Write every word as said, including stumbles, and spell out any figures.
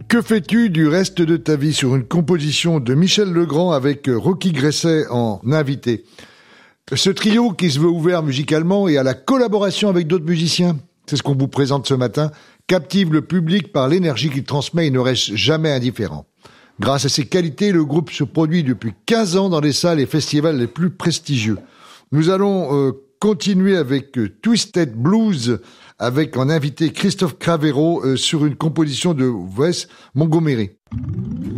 Que fais-tu du reste de ta vie sur une composition de Michel Legrand avec Rocky Gresset en invité. Ce trio qui se veut ouvert musicalement et à la collaboration avec d'autres musiciens, c'est ce qu'on vous présente ce matin, captive le public par l'énergie qu'il transmet et ne reste jamais indifférent. Grâce à ses qualités, le groupe se produit depuis quinze ans dans les salles et festivals les plus prestigieux. Nous allons euh, continuer avec euh, Twisted Blues, avec en invité Christophe Cravero euh, sur une composition de Wes Montgomery.